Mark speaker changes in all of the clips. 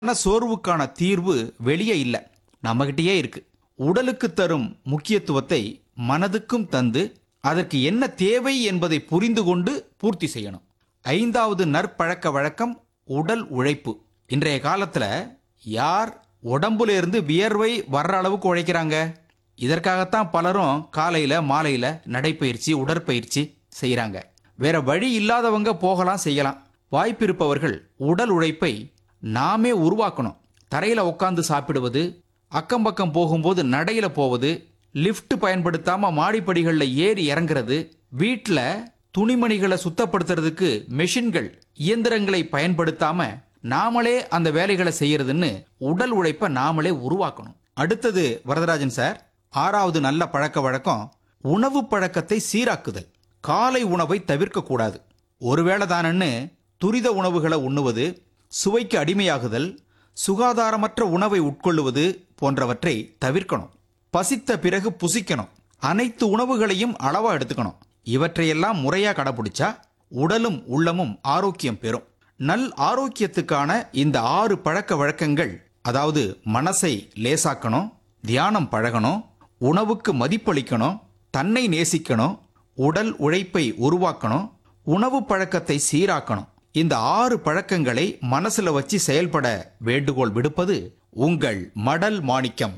Speaker 1: சோர்வுக்கான தீர்வு வெளியே இல்ல, நம்மகிட்டயே இருக்கு. உடலுக்கு தரும் முக்கியத்துவத்தை மனதுக்கும் தந்து அதற்கு என்ன தேவை என்பதை புரிந்து கொண்டு பூர்த்தி செய்யணும். 5வது நற்பழக்க வழக்கம் உடல் உழைப்பு. இன்றைய காலத்துல யார் உடம்புல இருந்து வியர்வை வர்ற அளவுக்கு உழைக்கிறாங்க? இதற்காகத்தான் பலரும் காலையில மாலையில நடைப்பயிற்சி உடற்பயிற்சி செய்யறாங்க. வேற வழி இல்லாதவங்க போகலாம் செய்யலாம். வாய்ப்பிருப்பவர்கள் உடல் உழைப்பை நாமே உருவாக்கணும். தரையில உட்கார்ந்து சாப்பிடுவது, அக்கம் பக்கம் போகும்போது நடையில போவது, லிஃப்ட் பயன்படுத்தாம மாடிப்படிகள்ல ஏறி இறங்குறது, வீட்டுல துணிமணிகளை சுத்தப்படுத்துறதுக்கு மெஷின்கள் இயந்திரங்களை பயன்படுத்தாம நாமளே அந்த வேலைகளை செய்யறதுன்னு உடல் உழைப்பை நாமளே உருவாக்கணும். அடுத்தது வரதராஜன் சார், 6வது நல்ல பழக்க வழக்கம் உணவு பழக்கத்தை சீராக்குதல். காலை உணவை தவிர்க்க கூடாது. ஒருவேளை தானன்னு துரித உணவுகளை உண்ணுவது, சுவைக்கு அடிமையாகுதல், சுகாதாரமற்ற உணவை உட்கொள்ளுவது போன்றவற்றை தவிர்க்கணும். பசித்த பிறகு புசிக்கணும். அனைத்து உணவுகளையும் அளவா எடுத்துக்கணும். இவற்றையெல்லாம் முறையா கடைபிடிச்சா உடலும் உள்ளமும் ஆரோக்கியம் பெறும். நல் ஆரோக்கியத்துக்கான இந்த 6 பழக்க வழக்கங்கள், அதாவது மனசை லேசாக்கணும், தியானம் பழகணும், உணவுக்கு மதிப்பளிக்கணும், தன்னை நேசிக்கணும், உடல் உழைப்பை உருவாக்கணும், உணவு பழக்கத்தை சீராக்கணும். இந்த 6 பழக்கங்களை மனசுல வச்சு செயல்பட வேண்டுகோள் விடுப்பது உங்கள் மடல் மாணிக்கம்.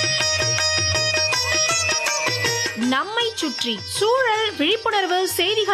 Speaker 2: நம்மை சுற்றி சூழல் விழிப்புணர்வு செய்திகள்